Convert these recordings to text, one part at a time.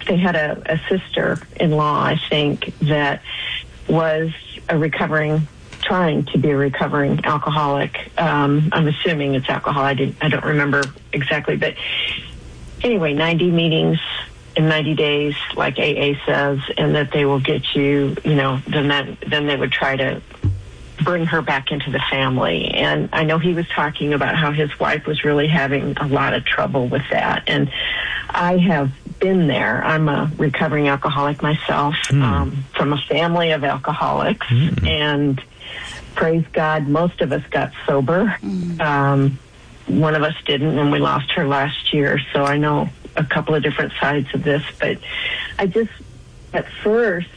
they had a sister-in-law, I think, that was trying to be a recovering alcoholic. I'm assuming it's alcohol. I don't remember exactly, but anyway, 90 meetings in 90 days, like AA says, and that they will get you, then they would try to bring her back into the family. And I know he was talking about how his wife was really having a lot of trouble with that. And I have been there. I'm a recovering alcoholic myself, from a family of alcoholics. And praise God, most of us got sober. One of us didn't, and we lost her last year. So I know a couple of different sides of this. But I just, at first,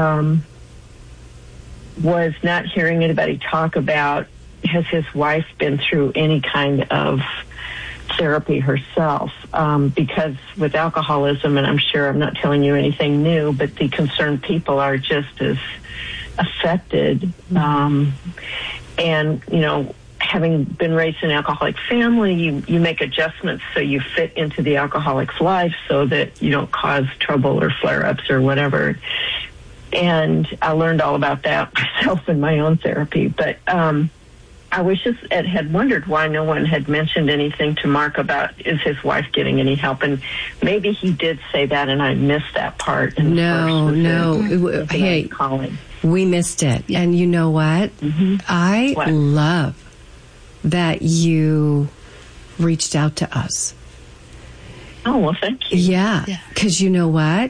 was not hearing anybody talk about, has his wife been through any kind of therapy herself? Because with alcoholism, and I'm sure I'm not telling you anything new, but the concerned people are just as affected. And, having been raised in an alcoholic family, you make adjustments so you fit into the alcoholic's life so that you don't cause trouble or flare-ups or whatever. And I learned all about that myself in my own therapy. But I was just had wondered why no one had mentioned anything to Mark about, is his wife getting any help? And maybe he did say that, and I missed that part. No. Hey, we missed it. Yeah. And you know what? I love that you reached out to us. Oh, well, thank you. Yeah, because you know what?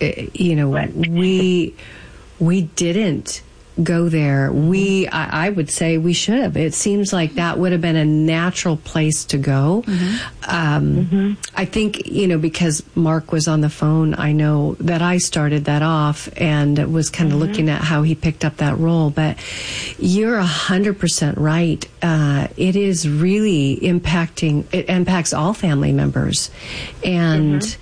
We didn't go there. I would say we should have. It seems like that would have been a natural place to go. I think, because Mark was on the phone, I know that I started that off and was kind of looking at how he picked up that role. But you're 100% right. It is really it impacts all family members. And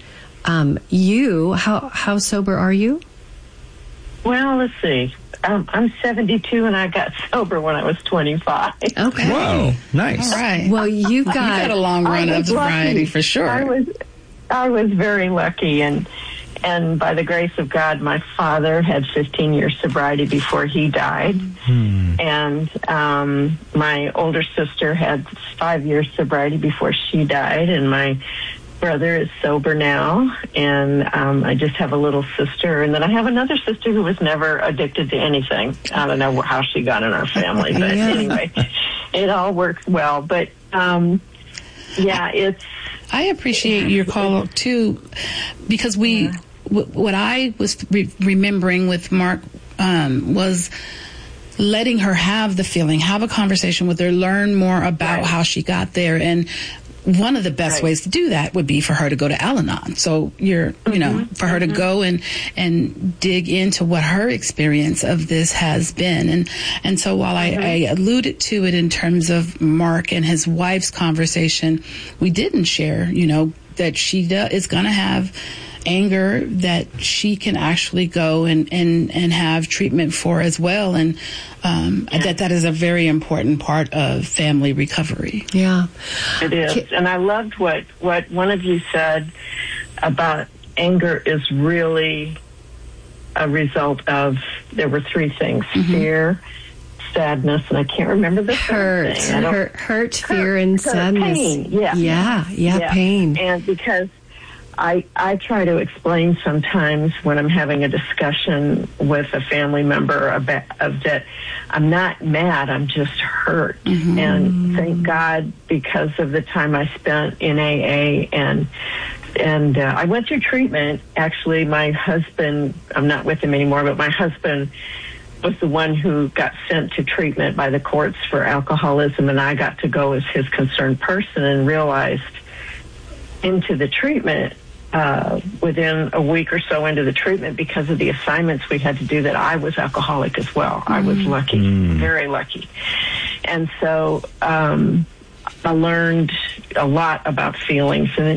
how sober are you? Well, let's see. I'm 72, and I got sober when I was 25. Okay. Wow, nice. All right. Well, you've got a long run of sobriety for sure. I was very lucky, and by the grace of God, my father had 15 years sobriety before he died, and my older sister had 5 years sobriety before she died, and my brother is sober now, and I just have a little sister, and then I have another sister who was never addicted to anything. I don't know how she got in our family, but anyway, it all works well. But I appreciate your call too, because what I was remembering with Mark was letting her have the feeling, have a conversation with her, learn more about how she got there. And one of the best ways to do that would be for her to go to Al-Anon. So for her to go and dig into what her experience of this has been. And so while I alluded to it in terms of Mark and his wife's conversation, we didn't share, that she is going to have anger that she can actually go and have treatment for as well. And that is a very important part of family recovery. Yeah, it is. And I loved what one of you said about anger is really a result of, there were three things: fear, sadness, and I can't remember the third thing. Hurt, fear, and sadness. Pain. Yeah, pain. And because I try to explain sometimes when I'm having a discussion with a family member about that I'm not mad, I'm just hurt. And thank God, because of the time I spent in AA and I went through treatment. Actually, my husband, I'm not with him anymore, but my husband was the one who got sent to treatment by the courts for alcoholism, and I got to go as his concerned person and realized into the treatment within a week or so into the treatment, because of the assignments we had to do, that I was alcoholic as well. I was lucky, very lucky. And so I learned a lot about feelings. And,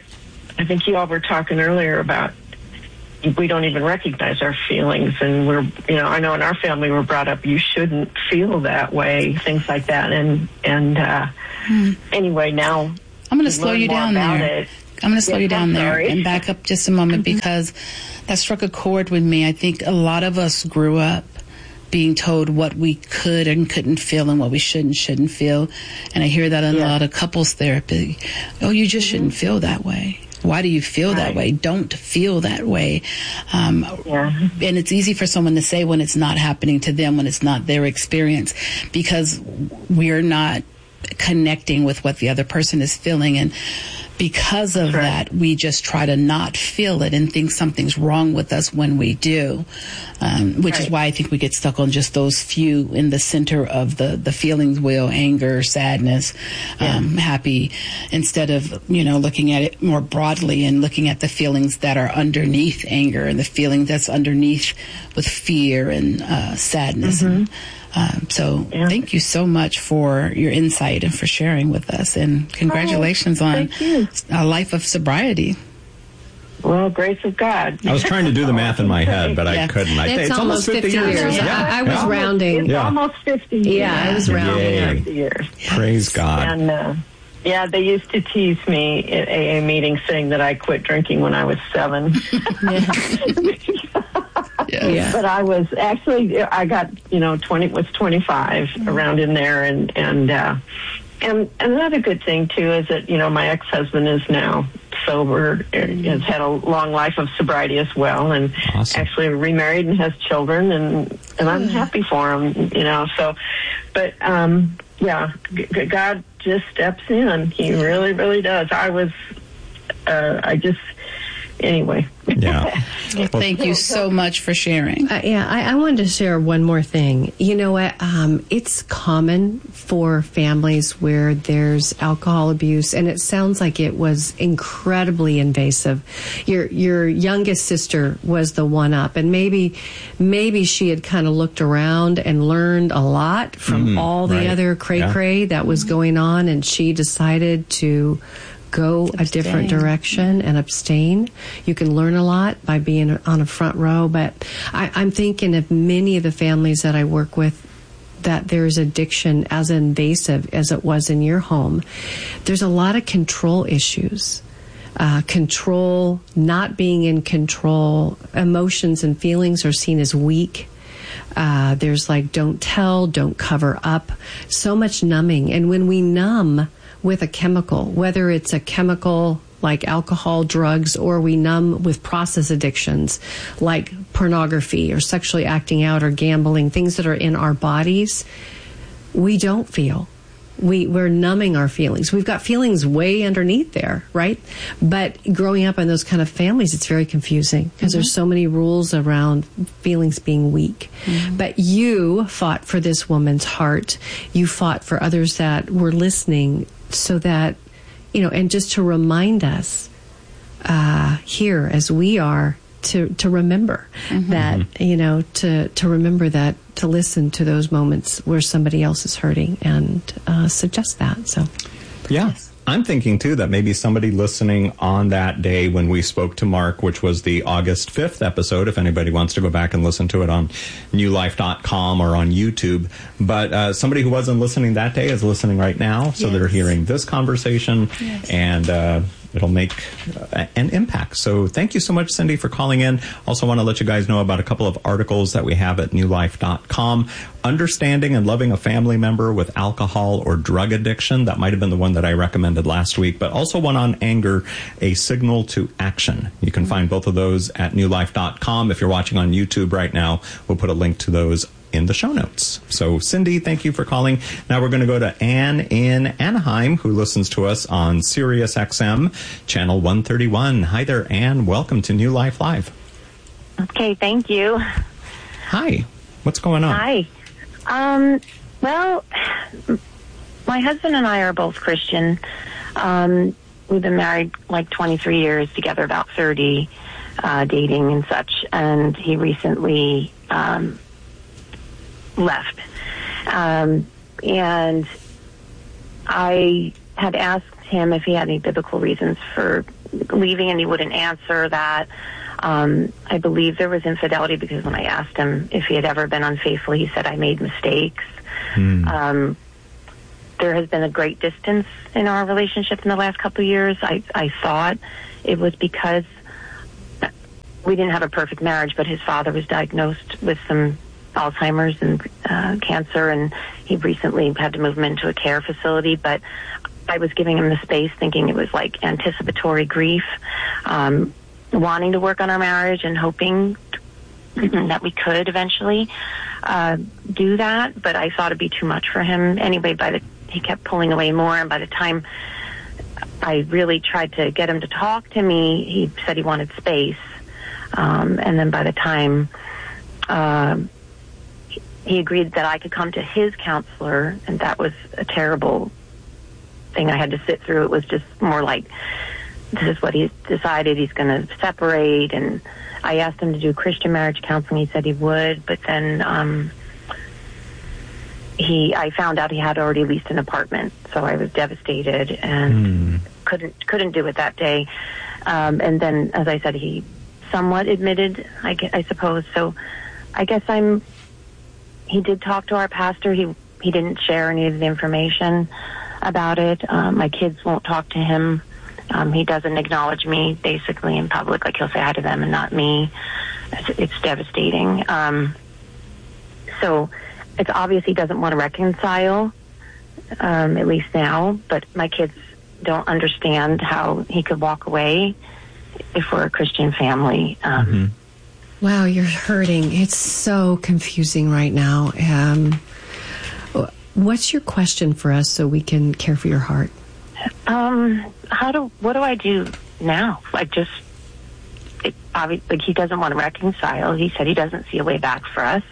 I think you all were talking earlier about we don't even recognize our feelings. And I know in our family we're brought up, you shouldn't feel that way, things like that. And anyway, now I'm going to slow you down there. I'm going to slow you down there sorry. and back up just a moment because that struck a chord with me. I think a lot of us grew up being told what we could and couldn't feel and what we should and shouldn't feel. And I hear that in a lot of couples therapy. Oh, you just shouldn't feel that way. Why do you feel that way? Don't feel that way. And it's easy for someone to say when it's not happening to them, when it's not their experience, because we're not connecting with what the other person is feeling. And because of that, we just try to not feel it and think something's wrong with us when we do, which is why I think we get stuck on just those few in the center of the feelings wheel: anger, sadness, happy, instead of, looking at it more broadly and looking at the feelings that are underneath anger and the feeling that's underneath with fear and sadness. So thank you so much for your insight and for sharing with us, and congratulations on a life of sobriety. Well, grace of God. I was trying to do the math in my head, but I couldn't. It's almost 50 years. I was rounding. It's almost 50 years. Yeah, I was rounding. 50 years. Praise God. And, they used to tease me at AA meetings saying that I quit drinking when I was 7. But I was actually, I got, 25 around in there. And another good thing, too, is that, my ex-husband is now sober, has had a long life of sobriety as well, and actually remarried and has children, and I'm happy for him, so, but, God just steps in. He really, really does. Anyway. Yeah. Well, thank you so much for sharing. I wanted to share one more thing. You know what? It's common for families where there's alcohol abuse, and it sounds like it was incredibly invasive. Your youngest sister was the one up, and maybe she had kind of looked around and learned a lot from all the other cray-cray that was going on, and she decided to go a different direction and abstain. You can learn a lot by being on a front row, but I'm thinking of many of the families that I work with that there's addiction as invasive as it was in your home. There's a lot of control issues. Control, not being in control, emotions and feelings are seen as weak. There's like don't tell, don't cover up, so much numbing. And when we numb with a chemical, whether it's a chemical like alcohol, drugs, or we numb with process addictions like pornography or sexually acting out or gambling, things that are in our bodies, we don't feel. We're numbing our feelings. We've got feelings way underneath there, right? But growing up in those kind of families, it's very confusing because there's so many rules around feelings being weak. But you fought for this woman's heart. You fought for others that were listening so that, and just to remind us here as we are to remember that, to remember that, to listen to those moments where somebody else is hurting and suggest that. So, yeah. I'm thinking, too, that maybe somebody listening on that day when we spoke to Mark, which was the August 5th episode, if anybody wants to go back and listen to it on newlife.com or on YouTube. But somebody who wasn't listening that day is listening right now. So they're hearing this conversation and it'll make an impact. So thank you so much, Cindy, for calling in. Also want to let you guys know about a couple of articles that we have at newlife.com. Understanding and loving a family member with alcohol or drug addiction. That might have been the one that I recommended last week, but also one on anger, a signal to action. You can find both of those at newlife.com. If you're watching on YouTube right now, we'll put a link to those in the show notes. So, Cindy, thank you for calling. Now we're going to go to Anne in Anaheim, who listens to us on Sirius XM, channel 131. Hi there, Anne. Welcome to New Life Live. Okay, thank you. Hi. What's going on? Hi. Well, my husband and I are both Christian. We've been married like 23 years, together about 30, dating and such. And he recently left. And I had asked him if he had any biblical reasons for leaving, and he wouldn't answer that. I believe there was infidelity because when I asked him if he had ever been unfaithful, he said, I made mistakes. There there has been a great distance in our relationship in the last couple of years. I thought it was because we didn't have a perfect marriage, but his father was diagnosed with some Alzheimer's and cancer, and he recently had to move him into a care facility. But I was giving him the space, thinking it was like anticipatory grief, wanting to work on our marriage and hoping that we could eventually do that. But I thought it'd be too much for him anyway. He kept pulling away more, and by the time I really tried to get him to talk to me, he said he wanted space. And then by the time he agreed that I could come to his counselor, and that was a terrible thing I had to sit through. It was just more like, this is what he's decided, he's going to separate. And I asked him to do Christian marriage counseling. He said he would, but then I found out he had already leased an apartment, so I was devastated and couldn't do it that day. And then, as I said, he somewhat admitted, I suppose. So I guess he did talk to our pastor. He didn't share any of the information about it. My kids won't talk to him. He doesn't acknowledge me basically in public. Like, he'll say hi to them and not me. It's devastating. So it's obvious he doesn't want to reconcile, at least now. But my kids don't understand how he could walk away if we're a Christian family. Wow, you're hurting. It's so confusing right now. What's your question for us so we can care for your heart? What do I do now? Like, he doesn't want to reconcile. He said he doesn't see a way back for us.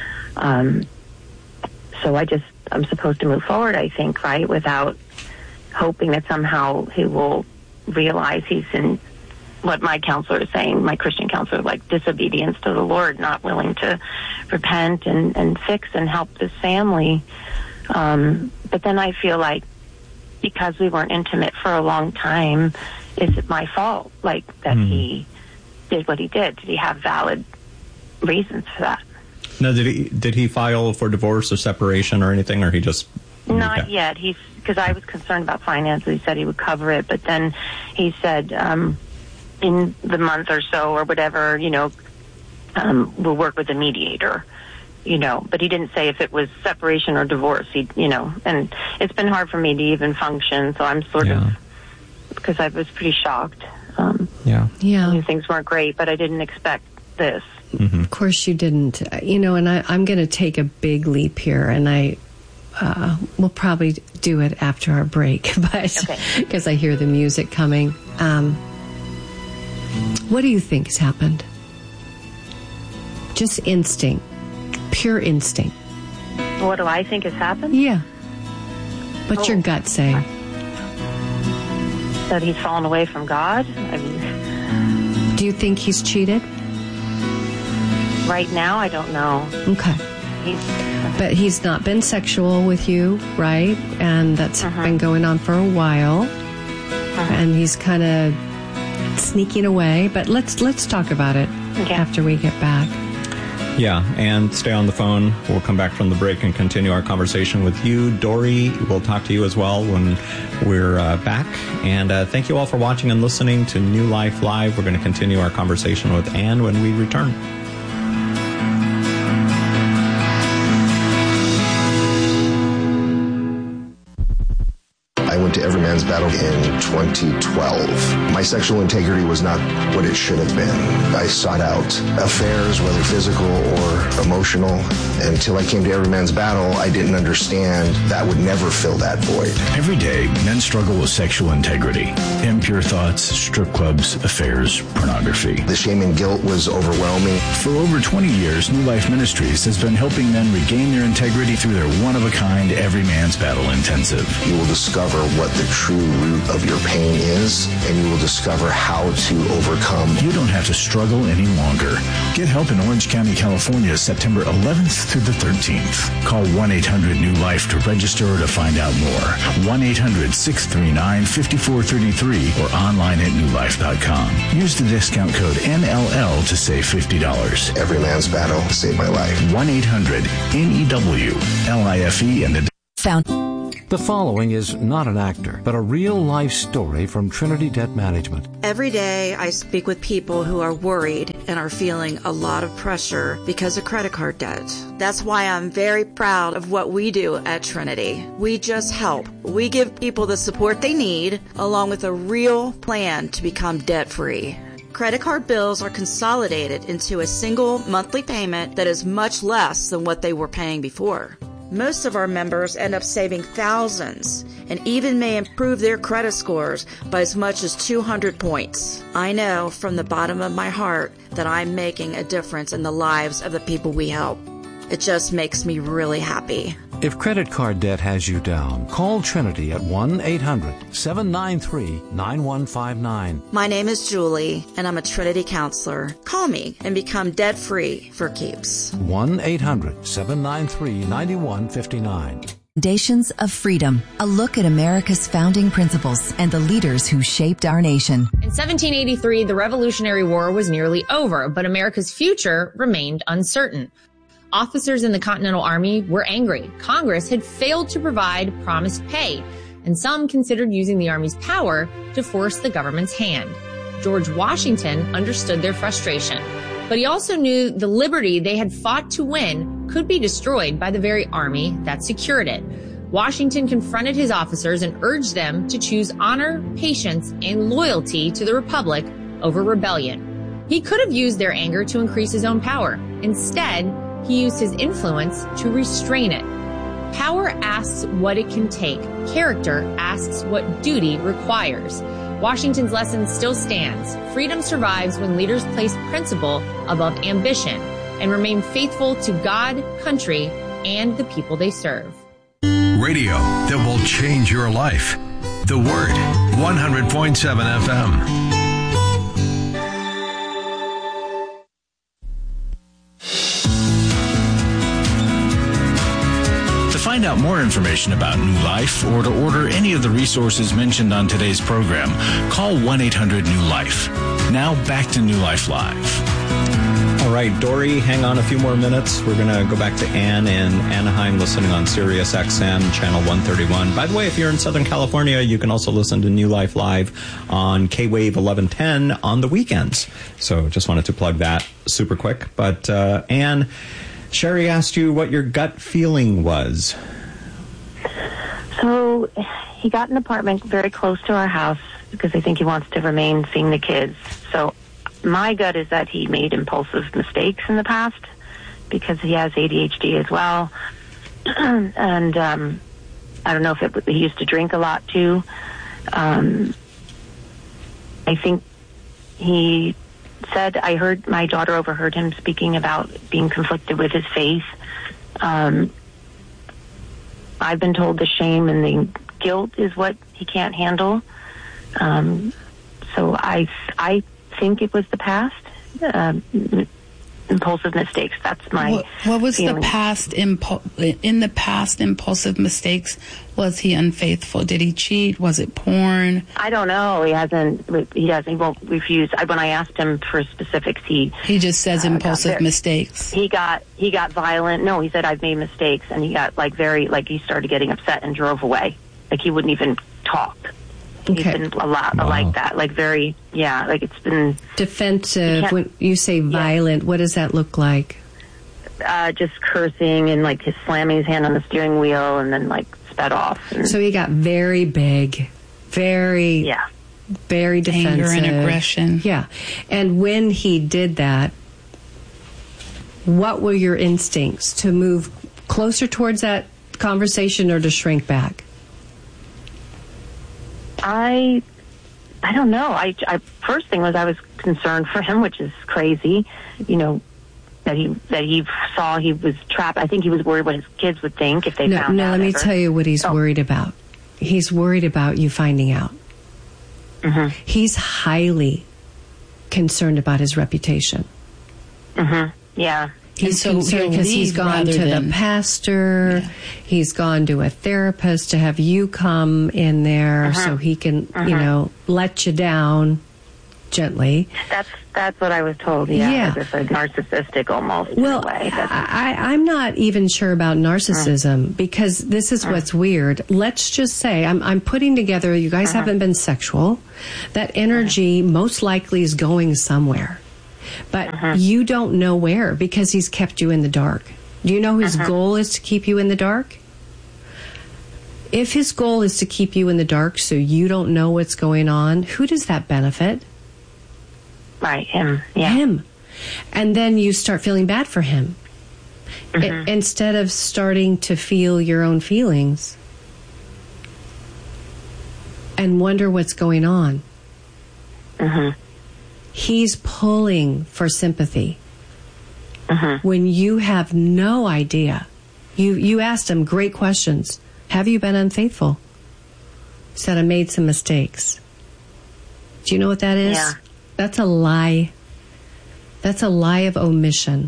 So I'm supposed to move forward, I think, right? Without hoping that somehow he will realize he's in what my counselor is saying, my Christian counselor, like disobedience to the Lord, not willing to repent and fix and help this family. But then I feel like, because we weren't intimate for a long time, is it my fault? Like, that he did what he did? Did he have valid reasons for that? Now, did he file for divorce or separation or anything, or he just... Not yet. Because I was concerned about finances. He said he would cover it, but then he said in the month or so or whatever, we'll work with a mediator. But he didn't say if it was separation or divorce. And it's been hard for me to even function. So I'm sort of, because I was pretty shocked. I knew things weren't great, but I didn't expect this. Of course you didn't. And I'm going to take a big leap here, and we'll probably do it after our break, but because I hear the music coming. What do you think has happened? Just instinct. Pure instinct. What do I think has happened? Yeah. What's your gut saying? That he's fallen away from God? Do you think he's cheated? Right now, I don't know. Okay. But he's not been sexual with you, right? And that's been going on for a while. And he's kind of sneaking away. But let's talk about it after we get back. Yeah, and stay on the phone. We'll come back from the break and continue our conversation with you. Dory, we'll talk to you as well when we're back. And thank you all for watching and listening to New Life Live. We're going to continue our conversation with Ann when we return. I went to Every Man's Battle in 2012. My sexual integrity was not what it should have been. I sought out affairs, whether physical or emotional. Until I came to Every Man's Battle, I didn't understand that would never fill that void. Every day, men struggle with sexual integrity. Impure thoughts, strip clubs, affairs, pornography. The shame and guilt was overwhelming. For over 20 years, New Life Ministries has been helping men regain their integrity through their one-of-a-kind Every Man's Battle Intensive. You will discover what the true root of your pain is, and you will discover how to overcome. You don't have to struggle any longer. Get help in Orange County, California, September 11th through the 13th. Call 1-800-NEW-LIFE to register or to find out more. 1-800-639-5433 or online at newlife.com. Use the discount code NLL to save $50. Every Man's Battle saved my life. 1-800-NEW-LIFE and the... Found... The following is not an actor, but a real-life story from Trinity Debt Management. Every day I speak with people who are worried and are feeling a lot of pressure because of credit card debt. That's why I'm very proud of what we do at Trinity. We just help. We give people the support they need, along with a real plan to become debt-free. Credit card bills are consolidated into a single monthly payment that is much less than what they were paying before. Most of our members end up saving thousands and even may improve their credit scores by as much as 200 points. I know from the bottom of my heart that I'm making a difference in the lives of the people we help. It just makes me really happy. If credit card debt has you down, call Trinity at 1-800-793-9159. My name is Julie, and I'm a Trinity counselor. Call me and become debt-free for keeps. 1-800-793-9159. Foundations of Freedom, a look at America's founding principles and the leaders who shaped our nation. In 1783, the Revolutionary War was nearly over, but America's future remained uncertain. Officers in the Continental Army were angry. Congress had failed to provide promised pay, and some considered using the Army's power to force the government's hand. George Washington understood their frustration, but he also knew the liberty they had fought to win could be destroyed by the very army that secured it. Washington confronted his officers and urged them to choose honor, patience, and loyalty to the Republic over rebellion. He could have used their anger to increase his own power. Instead, he used his influence to restrain it. Power asks what it can take. Character asks what duty requires. Washington's lesson still stands. Freedom survives when leaders place principle above ambition and remain faithful to God, country, and the people they serve. Radio that will change your life. The Word, 100.7 FM. To find out more information about New Life or to order any of the resources mentioned on today's program, call 1-800-NEW-LIFE. Now back to New Life Live. All right, Dory, hang on a few more minutes. We're going to go back to Ann in Anaheim, listening on Sirius XM, channel 131. By the way, if you're in Southern California, you can also listen to New Life Live on K-Wave 1110 on the weekends. So just wanted to plug that super quick. But Ann, Sherry asked you what your gut feeling was. So he got an apartment very close to our house because I think he wants to remain seeing the kids. So my gut is that he made impulsive mistakes in the past because he has ADHD as well. And I don't know if he used to drink a lot too. I think he said, I heard my daughter overheard him speaking about being conflicted with his faith. I've been told the shame and the guilt is what he can't handle. So I think it was the past. Impulsive mistakes. That's my What was feeling. the past in the past impulsive mistakes? Was he unfaithful? Did he cheat? Was it porn? I don't know. He won't refuse. When I asked him for specifics, he just says impulsive mistakes. He got violent. No, he said I've made mistakes, and he got he started getting upset and drove away. Like he wouldn't even talk. Okay. He's been a lot like that. It's been defensive. When you say violent, what does that look like? Just cursing and his slamming his hand on the steering wheel and then sped off. So he got very big, very defensive. Anger and aggression. Yeah. And when he did that, what were your instincts? To move closer towards that conversation or to shrink back? I don't know. I first thing was I was concerned for him, which is crazy. That he saw he was trapped. I think he was worried what his kids would think if they found out. No, let me tell you what he's worried about. He's worried about you finding out. Mm-hmm. He's highly concerned about his reputation. Mm-hmm. Yeah. He's concerned because he's gone to the pastor. Yeah. He's gone to a therapist to have you come in there so he can, let you down gently. That's what I was told. Yeah. As if a narcissistic almost. Well, in a way. I'm not even sure about narcissism because this is what's weird. Let's just say I'm putting together. You guys haven't been sexual. That energy most likely is going somewhere, but you don't know where because he's kept you in the dark. Do you know his goal is to keep you in the dark? If his goal is to keep you in the dark so you don't know what's going on, who does that benefit? Right, him. Yeah. Him. And then you start feeling bad for him. Instead of starting to feel your own feelings and wonder what's going on. He's pulling for sympathy. When you have no idea. You asked him great questions. Have you been unfaithful? He said, I made some mistakes. Do you know what that is? Yeah. That's a lie. That's a lie of omission.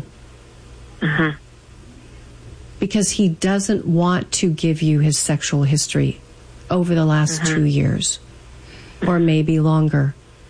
Because he doesn't want to give you his sexual history over the last 2 years or maybe longer.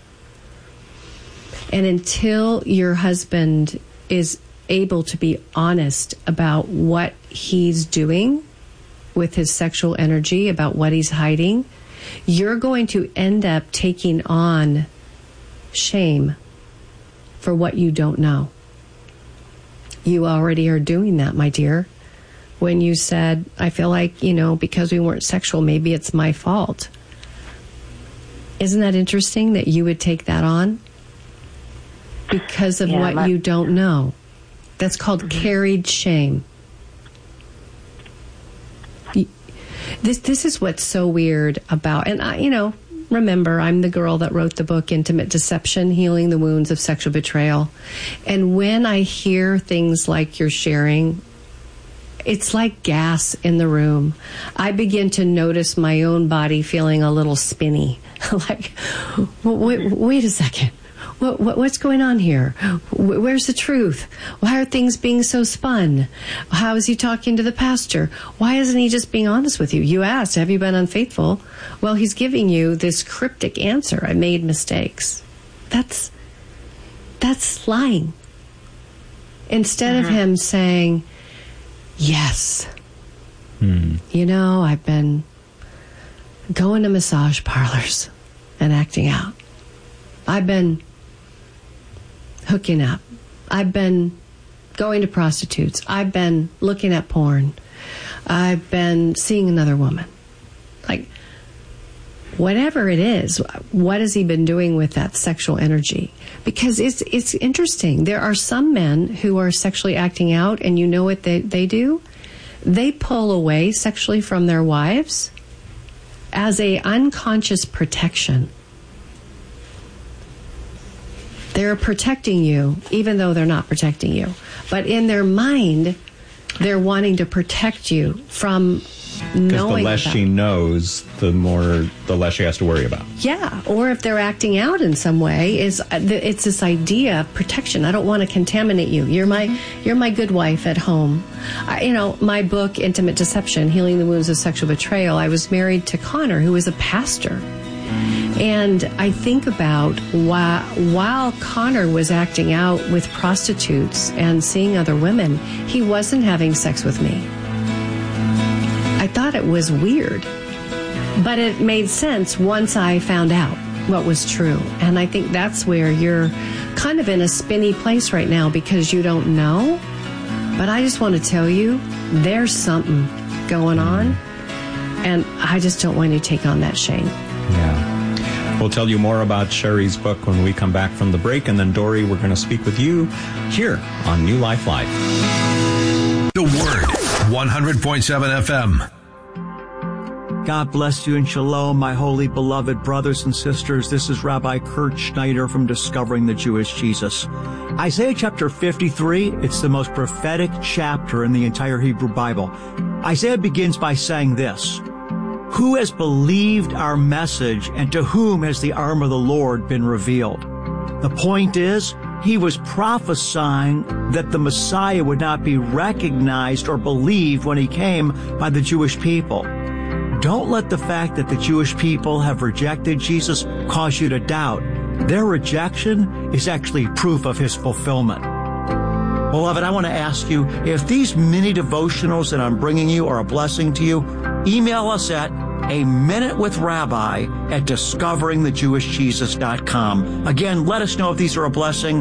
And until your husband is able to be honest about what he's doing with his sexual energy, about what he's hiding, you're going to end up taking on shame for what you don't know. You already are doing that, my dear. When you said, I feel like, because we weren't sexual, maybe it's my fault. Isn't that interesting that you would take that on? Because of what you don't know. That's called carried shame. This is what's so weird about, and I, remember, I'm the girl that wrote the book, Intimate Deception, Healing the Wounds of Sexual Betrayal. And when I hear things like you're sharing, it's like gas in the room. I begin to notice my own body feeling a little spinny. Like, wait a second. What's going on here? Where's the truth? Why are things being so spun? How is he talking to the pastor? Why isn't he just being honest with you? You asked, have you been unfaithful? Well, he's giving you this cryptic answer. I made mistakes. That's lying. Instead of him saying, yes, I've been going to massage parlors and acting out. I've been hooking up. I've been going to prostitutes. I've been looking at porn. I've been seeing another woman. Like, whatever it is, what has he been doing with that sexual energy? Because it's interesting. There are some men who are sexually acting out, and you know what they do? They pull away sexually from their wives as a unconscious protection. They're protecting you, even though they're not protecting you. But in their mind, they're wanting to protect you from knowing. Because the less she knows, the less she has to worry about. Yeah, or if they're acting out in some way, it's this idea of protection. I don't want to contaminate you. You're my good wife at home. My book, Intimate Deception, Healing the Wounds of Sexual Betrayal, I was married to Connor, who was a pastor. And I think about while Connor was acting out with prostitutes and seeing other women, he wasn't having sex with me. I thought it was weird, but it made sense once I found out what was true. And I think that's where you're kind of in a spinny place right now because you don't know. But I just want to tell you, there's something going on, and I just don't want you to take on that shame. Yeah. We'll tell you more about Sherry's book when we come back from the break. And then, Dory, we're going to speak with you here on New Life Live. The Word, 100.7 FM. God bless you and shalom, my holy beloved brothers and sisters. This is Rabbi Kurt Schneider from Discovering the Jewish Jesus. Isaiah chapter 53, it's the most prophetic chapter in the entire Hebrew Bible. Isaiah begins by saying this: who has believed our message, and to whom has the arm of the Lord been revealed? The point is, he was prophesying that the Messiah would not be recognized or believed when he came by the Jewish people. Don't let the fact that the Jewish people have rejected Jesus cause you to doubt. Their rejection is actually proof of his fulfillment. Beloved, I want to ask you, if these mini devotionals that I'm bringing you are a blessing to you, email us at aminutewithrabbi@discoveringthejewishjesus.com. Again, let us know if these are a blessing.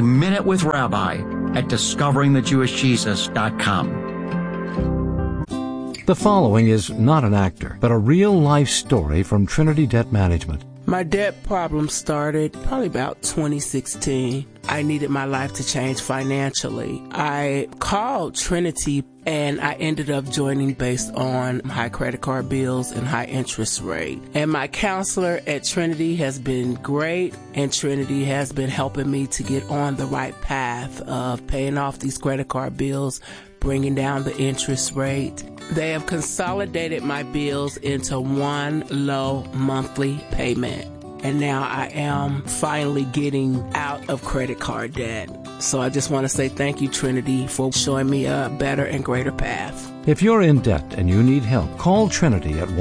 aminutewithrabbi@discoveringthejewishjesus.com. The following is not an actor, but a real-life story from Trinity Debt Management. My debt problem started probably about 2016. I needed my life to change financially. I called Trinity and I ended up joining based on high credit card bills and high interest rate. And my counselor at Trinity has been great, and Trinity has been helping me to get on the right path of paying off these credit card bills, bringing down the interest rate. They have consolidated my bills into one low monthly payment. And now I am finally getting out of credit card debt. So I just want to say thank you, Trinity, for showing me a better and greater path. If you're in debt and you need help, call Trinity at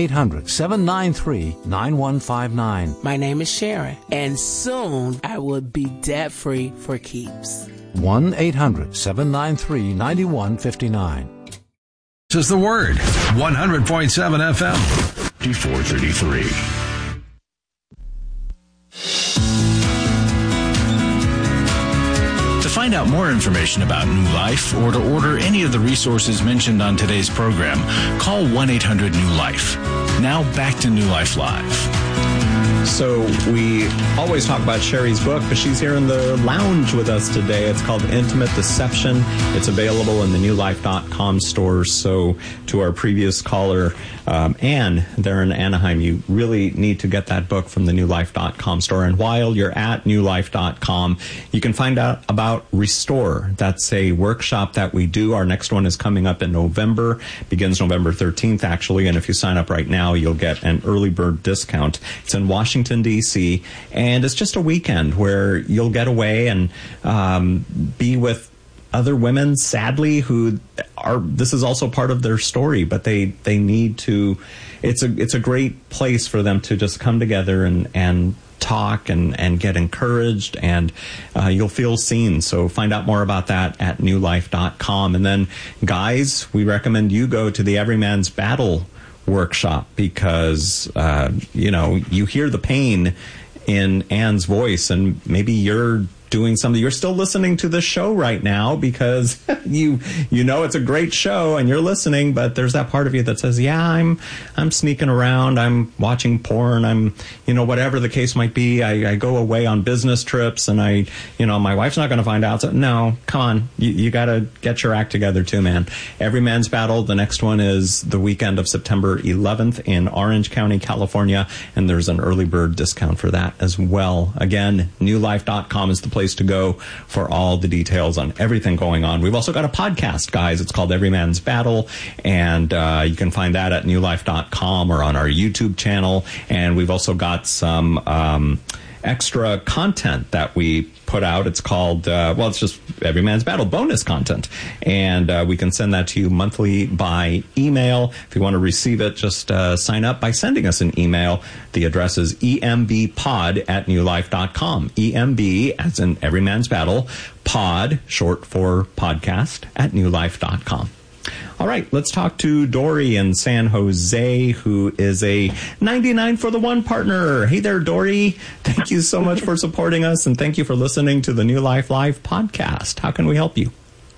1-800-793-9159. My name is Sharon, and soon I will be debt-free for keeps. 1-800-793-9159. This is The Word, 100.7 FM. 5433. To find out more information about New Life or to order any of the resources mentioned on today's program, call 1-800-NEW-LIFE. Now back to New Life Live. So we always talk about Sherry's book, but she's here in the lounge with us today. It's called Intimate Deception. It's available in the newlife.com stores. So to our previous caller, Anne, there in Anaheim, you really need to get that book from the newlife.com store. And while you're at newlife.com, you can find out about Restore. That's a workshop that we do. Our next one is coming up in November, begins November 13th, actually. And if you sign up right now, you'll get an early bird discount. It's in Washington, D.C., and it's just a weekend where you'll get away and be with other women, sadly, who are, this is also part of their story, but they need to, it's a great place for them to just come together and talk and get encouraged, and you'll feel seen. So find out more about that at newlife.com. And then, guys, we recommend you go to the Everyman's Battle workshop, because you hear the pain in Anne's voice, and maybe you're doing something. You're still listening to this show right now because you know it's a great show and you're listening, but there's that part of you that says, yeah, I'm sneaking around, I'm watching porn, I'm whatever the case might be. I go away on business trips, and my wife's not going to find out. So no, come on, you got to get your act together too, man. Everyman's Battle. The next one is the weekend of September 11th in Orange County, California, and there's an early bird discount for that as well. Again, newlife.com is the place to go for all the details on everything going on. We've also got a podcast, guys. It's called Everyman's Battle, and you can find that at newlife.com or on our YouTube channel. And we've also got some extra content that we put out. It's called, it's just Everyman's Battle bonus content. And we can send that to you monthly by email. If you want to receive it, just sign up by sending us an email. The address is embpod@newlife.com. EMB, as in Everyman's Battle, pod, short for podcast, at newlife.com. All right, let's talk to Dory in San Jose, who is a 99 for the One partner. Hey there, Dory. Thank you so much for supporting us, and thank you for listening to the New Life Live podcast. How can we help you?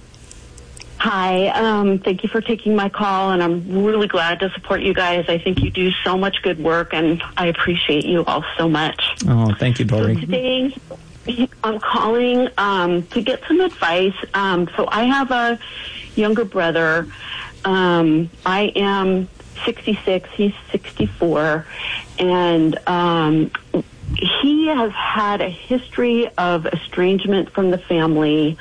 Hi, thank you for taking my call, and I'm really glad to support you guys. I think you do so much good work, and I appreciate you all so much. Oh, thank you, Dory. So today, I'm calling to get some advice. So I have a younger brother. I am 66, he's 64, and he has had a history of estrangement from the family.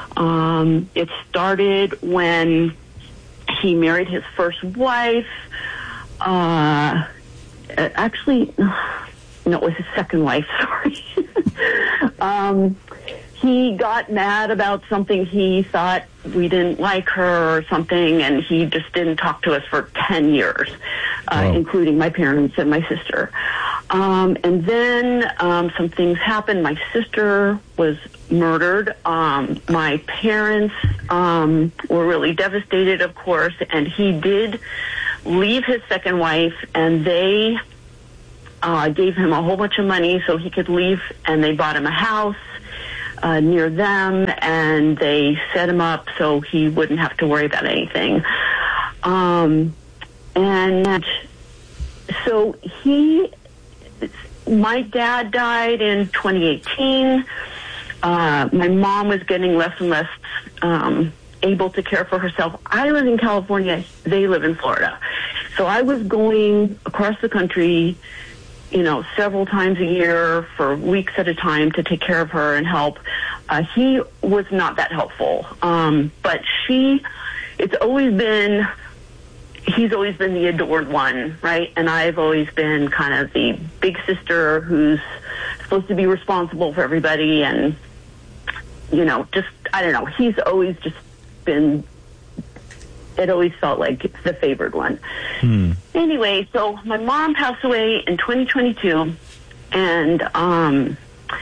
It started when he married his first wife. Actually, no, it was his second wife, sorry. He got mad about something. He thought we didn't like her or something, and he just didn't talk to us for 10 years, including my parents and my sister. And then some things happened. My sister was murdered. My parents were really devastated, of course, and he did leave his second wife, and they gave him a whole bunch of money so he could leave, and they bought him a house near them, and they set him up so he wouldn't have to worry about anything. And so my dad died in 2018. My mom was getting less and less able to care for herself. I live in California. They live in Florida. So I was going across the country, several times a year for weeks at a time to take care of her and help. He was not that helpful. But he's always been the adored one, right? And I've always been kind of the big sister who's supposed to be responsible for everybody. And, I don't know. He's always just been, it always felt like the favored one. Anyway, so my mom passed away in 2022. And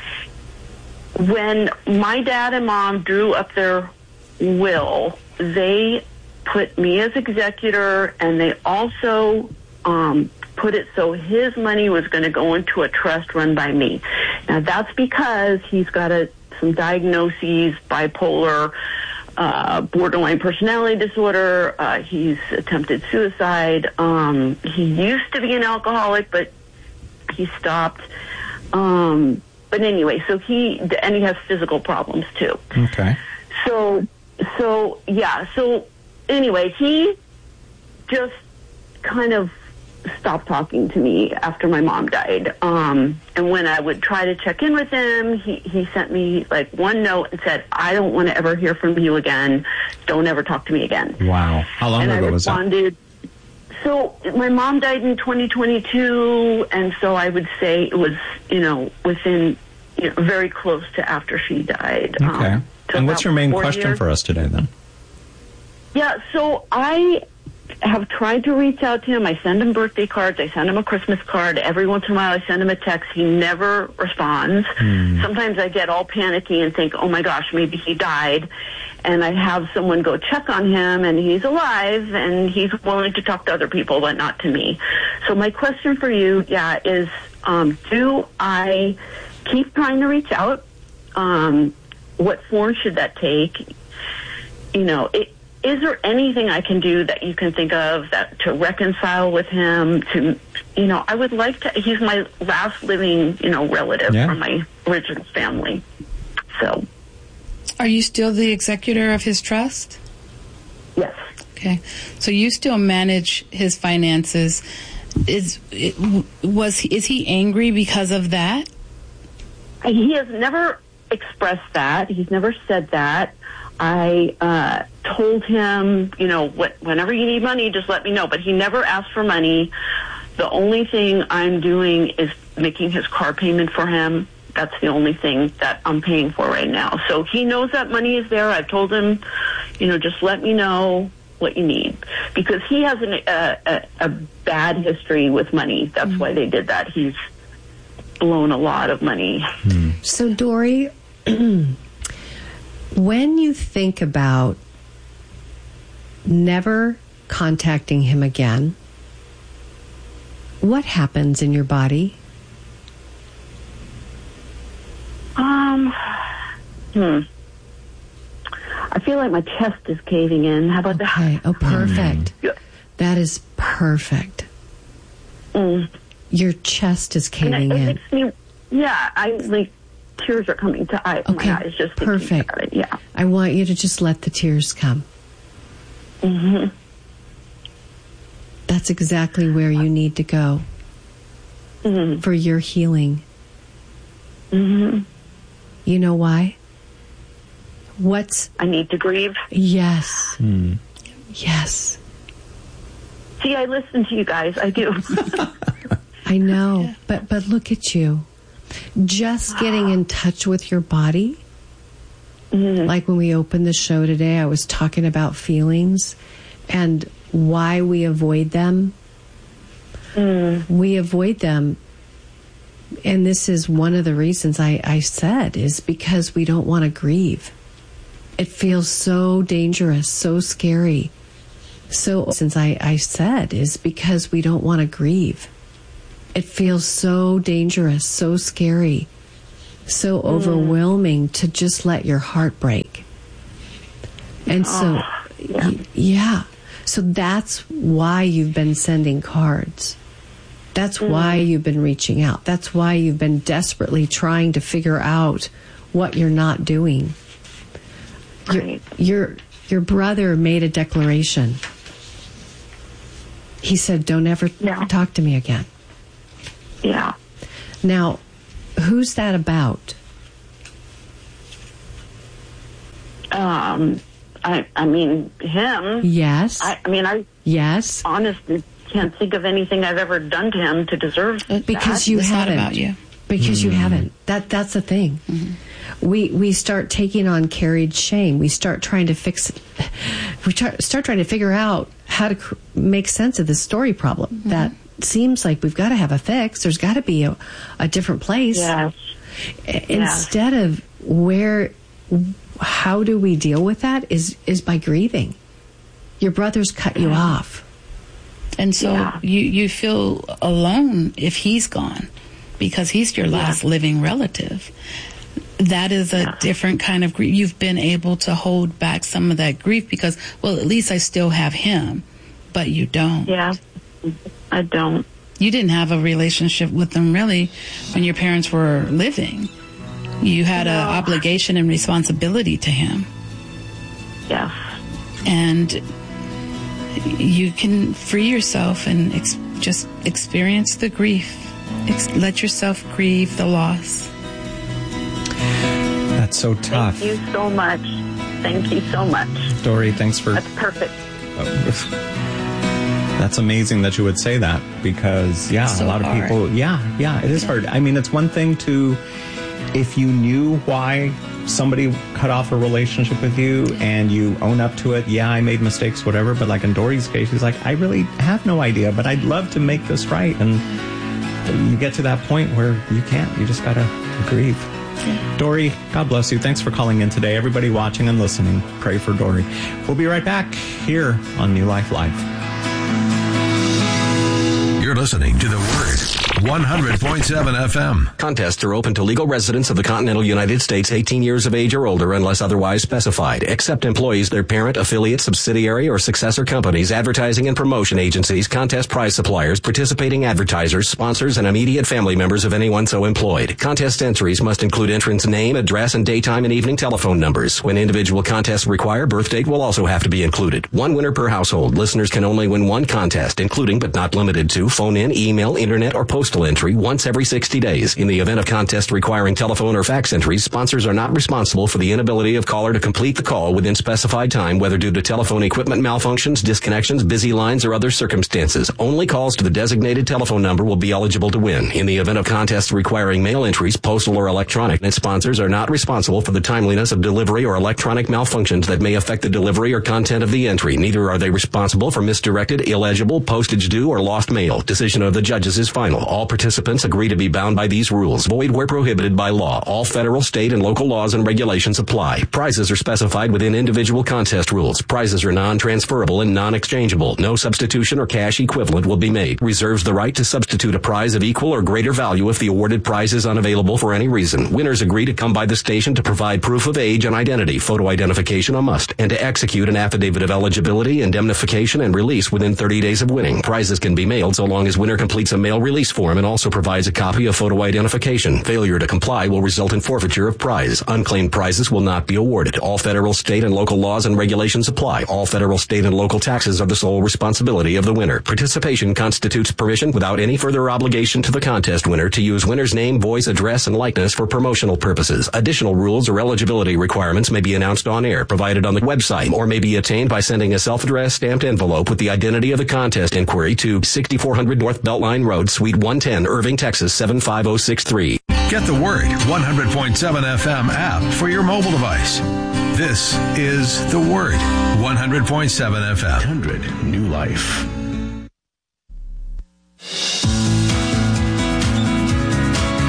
when my dad and mom drew up their will, they put me as executor, and they also put it so his money was going to go into a trust run by me. Now, that's because he's got some diagnoses, bipolar, borderline personality disorder. He's attempted suicide. He used to be an alcoholic, but he stopped. But anyway, so he has physical problems too. Okay. So anyway, he just kind of stopped talking to me after my mom died. And when I would try to check in with him, he sent me like one note and said, "I don't want to ever hear from you again. Don't ever talk to me again." Wow. How long ago was that? So my mom died in 2022, and so I would say it was, within, very close to after she died. Okay. And what's your main question for us today, then? Yeah, so I have tried to reach out to him. I send him birthday cards. I send him a Christmas card. Every once in a while I send him a text. He never responds. Sometimes I get all panicky and think, oh my gosh, maybe he died. And I have someone go check on him, and he's alive, and he's willing to talk to other people, but not to me. So my question for you, is do I keep trying to reach out? What form should that take? Is there anything I can do that you can think of to reconcile with him? I would like to. He's my last living, relative from my original family. So, are you still the executor of his trust? Yes. Okay, so you still manage his finances. Is he angry because of that? He has never expressed that. He's never said that. I told him, whenever you need money, just let me know. But he never asked for money. The only thing I'm doing is making his car payment for him. That's the only thing that I'm paying for right now. So he knows that money is there. I've told him, just let me know what you need. Because he has a bad history with money. That's why they did that. He's blown a lot of money. So, Dory, when you think about never contacting him again, what happens in your body? I feel like my chest is caving in. How about that? Oh, perfect. That is perfect. Your chest is caving in. Makes me, tears are coming to my eyes just thinking about it. Yeah. I want you to just let the tears come. That's exactly where you need to go for your healing. You know why? I need to grieve? Yes. Yes. See, I listen to you guys. I do. I know. But look at you. Just getting in touch with your body. Like when we opened the show today, I was talking about feelings and why we avoid them. We avoid them And this is one of the reasons I said, is because we don't want to grieve. It feels so dangerous, so scary. So since I said is because we don't want to grieve. It feels so dangerous, so scary, so overwhelming to just let your heart break. And so, yeah. So that's why you've been sending cards. That's why you've been reaching out. That's why you've been desperately trying to figure out what you're not doing. Right. Your brother made a declaration. He said, don't ever talk to me again. Yeah. Now, who's that about? I mean, him. Yes. I yes. honestly can't think of anything I've ever done to him to deserve because that. you It's haven't. not about you. Because you haven't. That's the thing. We start taking on carried shame. We start trying to fix. We start trying to figure out how to make sense of this story problem that seems like we've got to have a fix. There's got to be a different place. Yes. Instead of how do we deal with that is by grieving. Your brother's cut you off. And so you feel alone if he's gone because he's your last living relative. That is a different kind of grief. You've been able to hold back some of that grief because, well, at least I still have him, but you don't. Yeah, I don't. You didn't have a relationship with them really when your parents were living. You had an obligation and responsibility to him. Yes. And you can free yourself and just experience the grief. Let yourself grieve the loss. That's so tough. Thank you so much. Thank you so much. Dory, thanks for... That's perfect. That's amazing that you would say that because, a lot of people... Yeah, it is hard. I mean, it's one thing to... If you knew why somebody cut off a relationship with you and you own up to it, I made mistakes, whatever. But like in Dory's case, she's like, I really have no idea, but I'd love to make this right. And you get to that point where you can't. You just got to grieve. Yeah. Dory, God bless you. Thanks for calling in today. Everybody watching and listening, pray for Dory. We'll be right back here on New Life Live. You're listening to The Word. 100.7 FM. Contests are open to legal residents of the continental United States 18 years of age or older unless otherwise specified, except employees, their parent, affiliate, subsidiary, or successor companies, advertising and promotion agencies, contest prize suppliers, participating advertisers, sponsors, and immediate family members of anyone so employed. Contest entries must include entrant's name, address, and daytime and evening telephone numbers. When individual contests require, birth date will also have to be included. One winner per household. Listeners can only win one contest, including but not limited to phone-in, email, internet, or postal entry once every 60 days. In the event of contest requiring telephone or fax entries, sponsors are not responsible for the inability of caller to complete the call within specified time, whether due to telephone equipment malfunctions, disconnections, busy lines, or other circumstances. Only calls to the designated telephone number will be eligible to win. In the event of contests requiring mail entries, postal or electronic, and sponsors are not responsible for the timeliness of delivery or electronic malfunctions that may affect the delivery or content of the entry. Neither are they responsible for misdirected, illegible, postage due, or lost mail. Decision of the judges is final. All participants agree to be bound by these rules. Void where prohibited by law. All federal, state, and local laws and regulations apply. Prizes are specified within individual contest rules. Prizes are non-transferable and non-exchangeable. No substitution or cash equivalent will be made. Reserves the right to substitute a prize of equal or greater value if the awarded prize is unavailable for any reason. Winners agree to come by the station to provide proof of age and identity, photo identification a must, and to execute an affidavit of eligibility, indemnification, and release within 30 days of winning. Prizes can be mailed so long as winner completes a mail release form and also provides a copy of photo identification. Failure to comply will result in forfeiture of prize. Unclaimed prizes will not be awarded. All federal, state, and local laws and regulations apply. All federal, state, and local taxes are the sole responsibility of the winner. Participation constitutes permission without any further obligation to the contest winner to use winner's name, voice, address, and likeness for promotional purposes. Additional rules or eligibility requirements may be announced on air, provided on the website, or may be attained by sending a self-addressed stamped envelope with the identity of the contest inquiry to 6400 North Beltline Road, Suite 110, Irving, Texas 75063. Get the Word 100.7 FM app for your mobile device. This is The Word 100.7 FM. 100 New Life.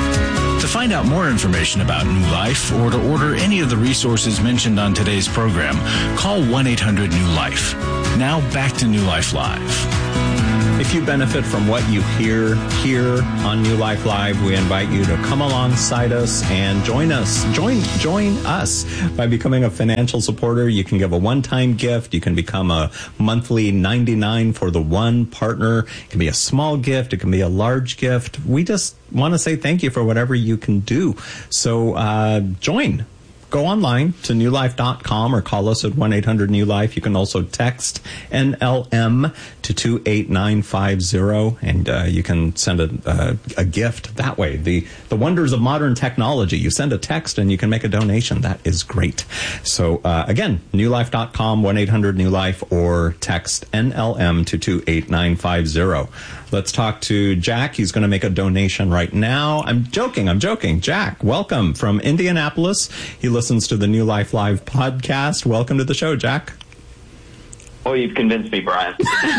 find out more information about New Life or to order any of the resources mentioned on today's program, call 1-800-NEW-LIFE. Now back to New Life Live. If you benefit from what you hear here on New Life Live, we invite you to come alongside us and join us. Join us by becoming a financial supporter. You can give a one-time gift. You can become a monthly $99 for the one partner. It can be a small gift. It can be a large gift. We just want to say thank you for whatever you can do. So join. Go online to newlife.com or call us at 1-800-NEW-LIFE. You can also text NLM to 28950, and you can send a gift that way. The wonders of modern technology. You send a text and you can make a donation. That is great. So again, newlife.com, 1-800-NEW-LIFE, or text NLM to 28950. Let's talk to Jack. He's going to make a donation right now. I'm joking. Jack, welcome from Indianapolis. He listens to the New Life Live podcast. Welcome to the show, Jack. Oh, you've convinced me, Brian.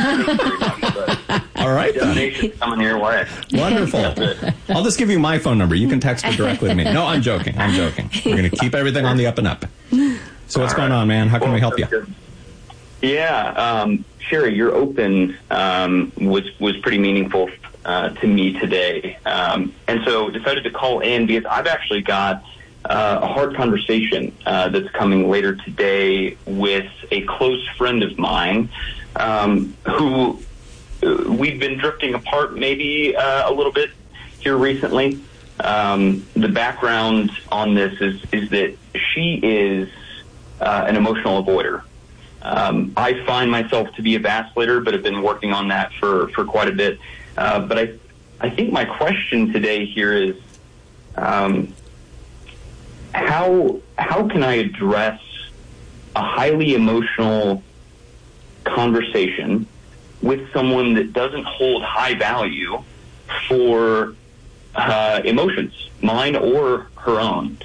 All right. Donations coming your way. Wonderful. I'll just give you my phone number. You can text it directly to me. No, I'm joking. We're going to keep everything on the up and up. So what's going on, man? How can we help you? Good. Yeah, Sherry, your open was pretty meaningful to me today, and so decided to call in because I've actually got a hard conversation that's coming later today with a close friend of mine who we've been drifting apart maybe a little bit here recently. The background on this is that she is an emotional avoider. I find myself to be a vacillator, but have been working on that for quite a bit. But I think my question today here is, how can I address a highly emotional conversation with someone that doesn't hold high value for emotions, mine or her own?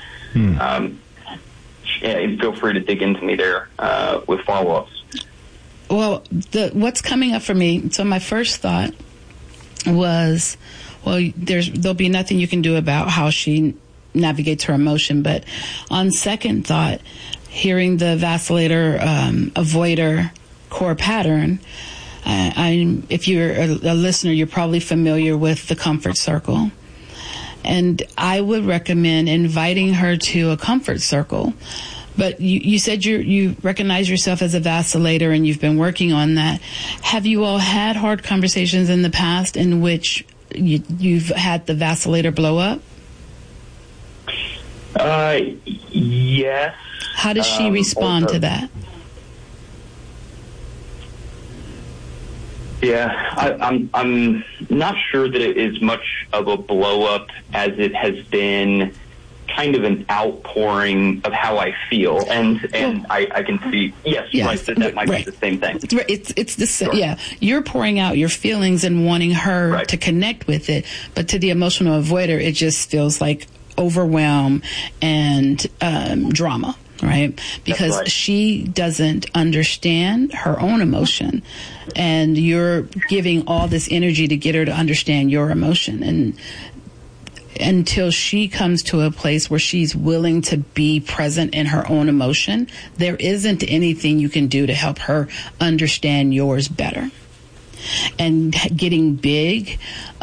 Feel free to dig into me there with follow-ups. Well, what's coming up for me, so my first thought was, well, there'll be nothing you can do about how she navigates her emotion. But on second thought, hearing the vacillator, avoider core pattern, if you're a listener, you're probably familiar with the comfort circle. And I would recommend inviting her to a comfort circle. But you said you recognize yourself as a vacillator and you've been working on that. Have you all had hard conversations in the past in which you've had the vacillator blow up? Yes. How does she respond to that? Yeah, I'm not sure that it is much of a blow up as it has been kind of an outpouring of how I feel, and I can see that might be the same thing. It's the same. Sure. Yeah, you're pouring out your feelings and wanting her to connect with it, but to the emotional avoider, it just feels like overwhelm and drama. Right? Because she doesn't understand her own emotion, and you're giving all this energy to get her to understand your emotion. And until she comes to a place where she's willing to be present in her own emotion, there isn't anything you can do to help her understand yours better. And getting big,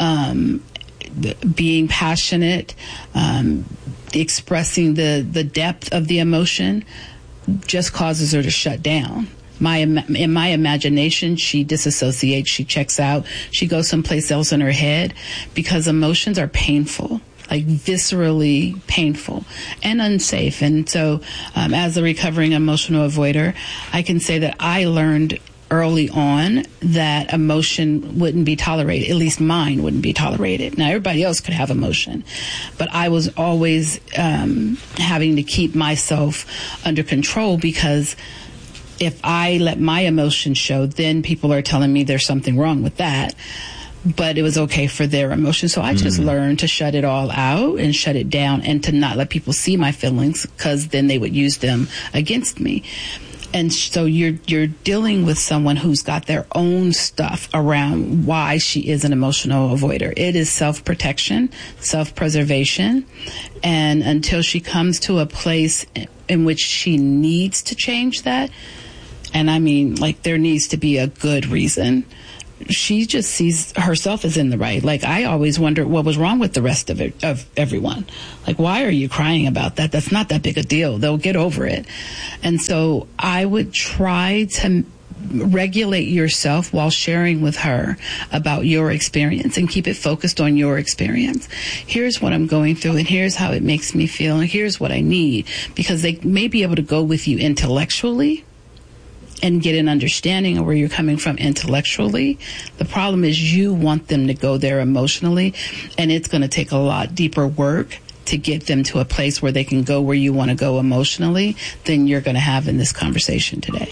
being passionate, expressing the depth of the emotion just causes her to shut down. In my imagination, she disassociates, she checks out, she goes someplace else in her head, because emotions are painful, like viscerally painful and unsafe. And so as a recovering emotional avoider, I can say that I learned early on that emotion wouldn't be tolerated. At least mine wouldn't be tolerated. Now, everybody else could have emotion, but I was always having to keep myself under control, because if I let my emotion show, then people are telling me there's something wrong with that. But it was okay for their emotion. So I just learned to shut it all out and shut it down, and to not let people see my feelings, because then they would use them against me. And so you're dealing with someone who's got their own stuff around why she is an emotional avoider. It is self-protection, self-preservation. And until she comes to a place in which she needs to change that, and I mean, like, there needs to be a good reason, she just sees herself as in the right. Like, I always wondered what was wrong with the rest of everyone. Like, why are you crying about that? That's not that big a deal. They'll get over it. And so I would try to regulate yourself while sharing with her about your experience and keep it focused on your experience. Here's what I'm going through, and here's how it makes me feel, and here's what I need. Because they may be able to go with you intellectually and get an understanding of where you're coming from intellectually. The problem is you want them to go there emotionally, and it's going to take a lot deeper work to get them to a place where they can go where you want to go emotionally than you're going to have in this conversation today.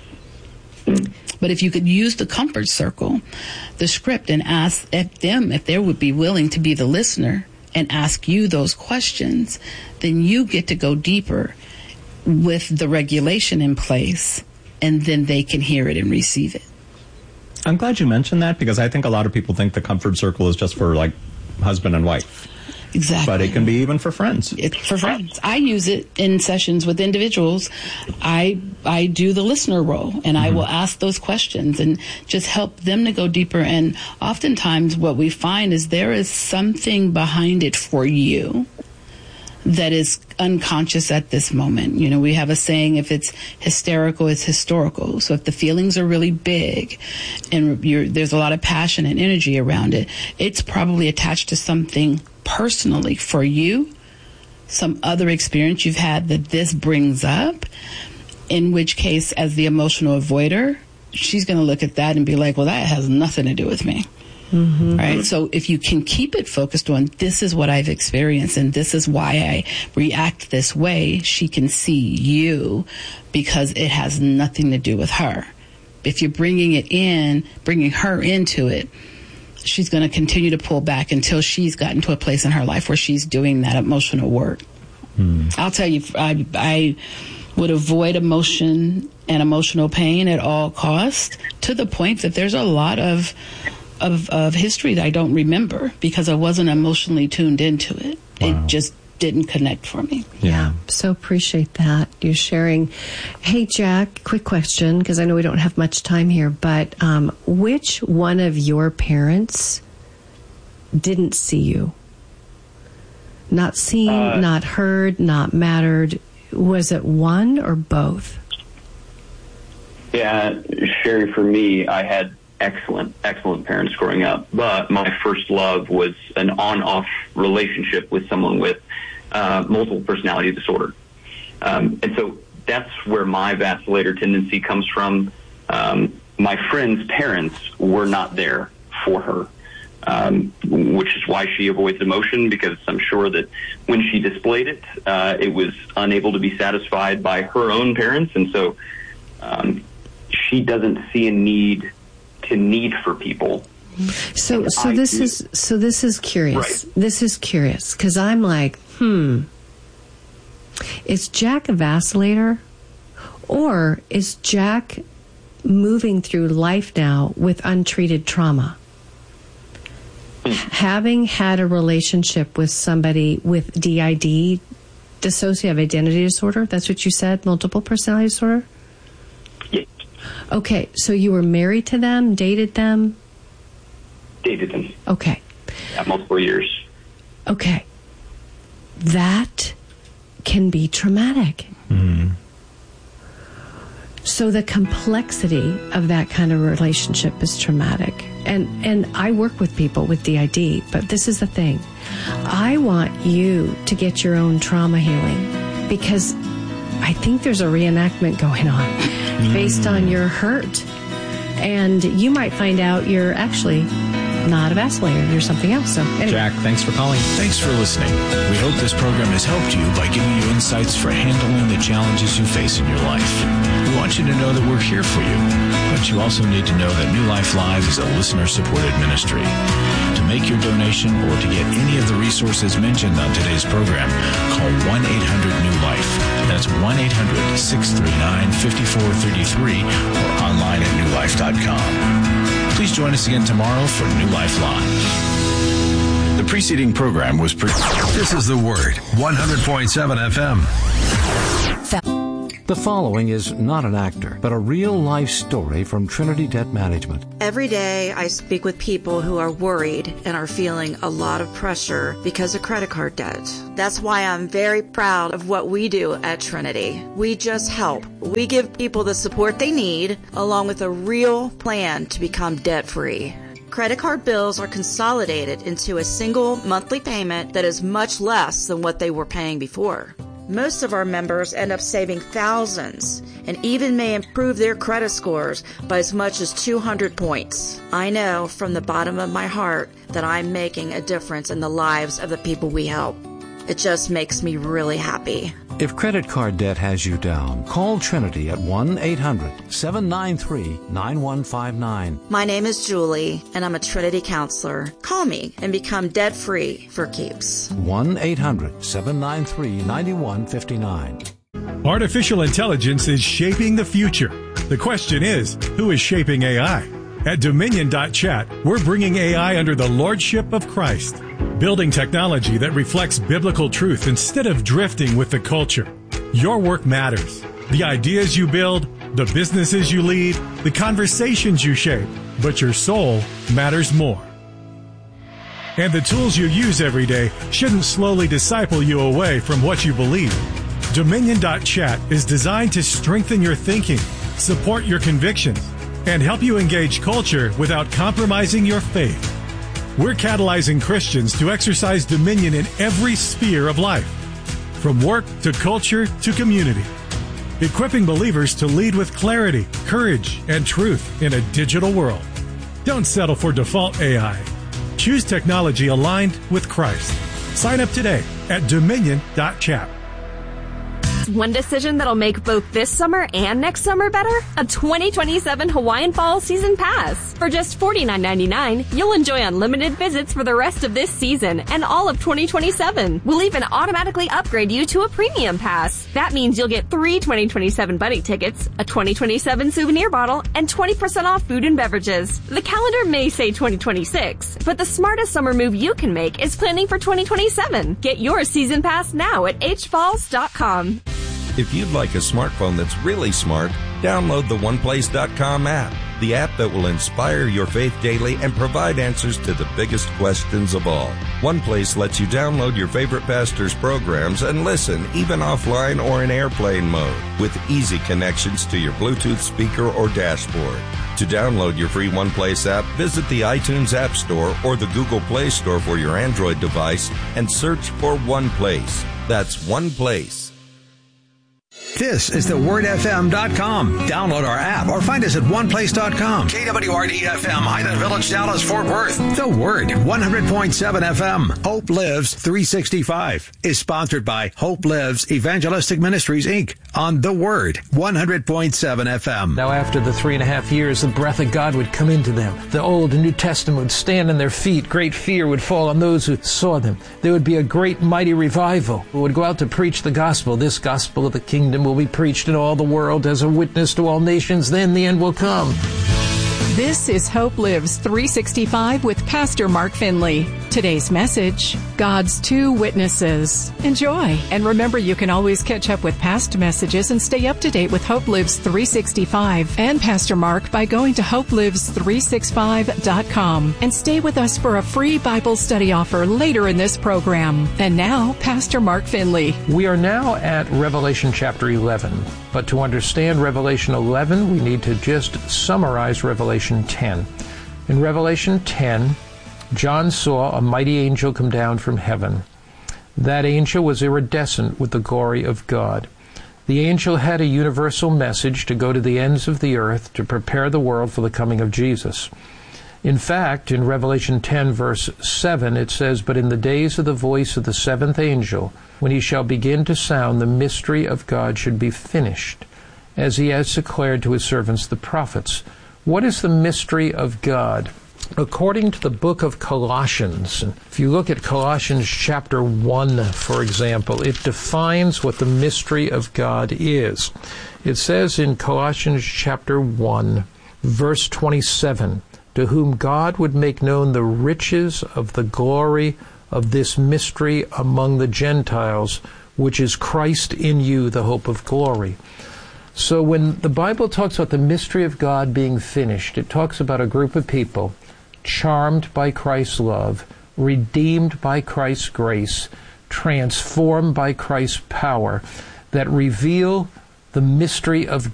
But if you could use the comfort circle, the script, and ask them if they would be willing to be the listener and ask you those questions, then you get to go deeper with the regulation in place, and then they can hear it and receive it. I'm glad you mentioned that, because I think a lot of people think the comfort circle is just for, like, husband and wife. Exactly. But it can be even for friends. For friends. I use it in sessions with individuals. I do the listener role, and I will ask those questions and just help them to go deeper. And oftentimes what we find is there is something behind it for you that is unconscious at this moment. You know, we have a saying, if it's hysterical, it's historical. So if the feelings are really big and there's a lot of passion and energy around it, it's probably attached to something personally for you, some other experience you've had that this brings up, in which case, as the emotional avoider, she's going to look at that and be like, well, that has nothing to do with me. Right? So if you can keep it focused on, this is what I've experienced and this is why I react this way, she can see you, because it has nothing to do with her. If you're bringing her into it, she's going to continue to pull back until she's gotten to a place in her life where she's doing that emotional work. I'll tell you, I would avoid emotion and emotional pain at all costs, to the point that there's a lot of history that I don't remember because I wasn't emotionally tuned into it. Wow. It just didn't connect for me. Yeah. So appreciate that. You're sharing. Hey, Jack, quick question, because I know we don't have much time here, but which one of your parents didn't see you? Not seen, not heard, not mattered. Was it one or both? Yeah, Sherry, for me, I had excellent parents growing up, but my first love was an on-off relationship with someone with multiple personality disorder. And so that's where my vacillator tendency comes from. My friend's parents were not there for her, which is why she avoids emotion, because I'm sure that when she displayed it, it was unable to be satisfied by her own parents. And so she doesn't see a need for people. So this is curious. Right. This is curious, because I'm like, is Jack a vacillator, or is Jack moving through life now with untreated trauma? Having had a relationship with somebody with DID, dissociative identity disorder, that's what you said, multiple personality disorder? Yes. Okay, so you were married to them, dated them? Dated them. Okay. Yeah, multiple years. Okay. That can be traumatic. So the complexity of that kind of relationship is traumatic. And I work with people with DID, but this is the thing. I want you to get your own trauma healing, because I think there's a reenactment going on based on your hurt. And you might find out you're actually not a vacillator, you're something else. So anyway. Jack, thanks for calling. Thanks for listening. We hope this program has helped you by giving you insights for handling the challenges you face in your life. We want you to know that we're here for you, but you also need to know that New Life Live is a listener-supported ministry. To make your donation or to get any of the resources mentioned on today's program, call 1-800-NEW-LIFE. That's 1-800-639-5433 or online at newlife.com. Please join us again tomorrow for New Life Live. The preceding program was This is The Word, 100.7 FM. The following is not an actor, but a real-life story from Trinity Debt Management. Every day I speak with people who are worried and are feeling a lot of pressure because of credit card debt. That's why I'm very proud of what we do at Trinity. We just help. We give people the support they need, along with a real plan to become debt-free. Credit card bills are consolidated into a single monthly payment that is much less than what they were paying before. Most of our members end up saving thousands and even may improve their credit scores by as much as 200 points. I know from the bottom of my heart that I'm making a difference in the lives of the people we help. It just makes me really happy. If credit card debt has you down, call Trinity at 1-800-793-9159. My name is Julie, and I'm a Trinity counselor. Call me and become debt-free for keeps. 1-800-793-9159. Artificial intelligence is shaping the future. The question is, who is shaping AI? At Dominion.chat, we're bringing AI under the lordship of Christ, building technology that reflects biblical truth instead of drifting with the culture. Your work matters. The ideas you build, the businesses you lead, the conversations you shape, but your soul matters more. And the tools you use every day shouldn't slowly disciple you away from what you believe. Dominion.chat is designed to strengthen your thinking, support your convictions, and help you engage culture without compromising your faith. We're catalyzing Christians to exercise dominion in every sphere of life, from work to culture to community, equipping believers to lead with clarity, courage, and truth in a digital world. Don't settle for default AI. Choose technology aligned with Christ. Sign up today at Dominion.chat. One decision that'll make both this summer and next summer better? A 2027 Hawaiian Fall Season Pass. For just $49.99, you'll enjoy unlimited visits for the rest of this season and all of 2027. We'll even automatically upgrade you to a premium pass. That means you'll get 3 2027 buddy tickets, a 2027 souvenir bottle, and 20% off food and beverages. The calendar may say 2026, but the smartest summer move you can make is planning for 2027. Get your season pass now at hfalls.com. If you'd like a smartphone that's really smart, download the OnePlace.com app, the app that will inspire your faith daily and provide answers to the biggest questions of all. OnePlace lets you download your favorite pastor's programs and listen even offline or in airplane mode with easy connections to your Bluetooth speaker or dashboard. To download your free OnePlace app, visit the iTunes App Store or the Google Play Store for your Android device and search for OnePlace. That's OnePlace. This is thewordfm.com. Download our app or find us at oneplace.com. KWRD-FM, Highland Village, Dallas, Fort Worth. The Word, 100.7 FM. Hope Lives 365 is sponsored by Hope Lives Evangelistic Ministries, Inc. on The Word, 100.7 FM. Now after the 3.5 years, the breath of God would come into them. The Old and New Testament would stand on their feet. Great fear would fall on those who saw them. There would be a great mighty revival. We would go out to preach the gospel. This gospel of the kingdom will be preached in all the world as a witness to all nations. Then the end will come. This is Hope Lives 365 with Pastor Mark Finley. Today's message, God's Two Witnesses. Enjoy. And remember, you can always catch up with past messages and stay up to date with Hope Lives 365 and Pastor Mark by going to hopelives365.com and stay with us for a free Bible study offer later in this program. And now, Pastor Mark Finley. We are now at Revelation chapter 11. But to understand Revelation 11, we need to just summarize Revelation 10. In Revelation 10, John saw a mighty angel come down from heaven. That angel was iridescent with the glory of God. The angel had a universal message to go to the ends of the earth to prepare the world for the coming of Jesus. In fact, in Revelation 10, verse 7, it says, "But in the days of the voice of the seventh angel, when he shall begin to sound, the mystery of God should be finished, as he has declared to his servants the prophets." What is the mystery of God? according to the book of Colossians, if you look at Colossians chapter 1, for example, it defines what the mystery of God is. It says in Colossians chapter 1, verse 27, to whom God would make known the riches of the glory of this mystery among the Gentiles, which is Christ in you, the hope of glory. So when the Bible talks about the mystery of God being finished, it talks about a group of people charmed by Christ's love, redeemed by Christ's grace, transformed by Christ's power, that reveal the mystery of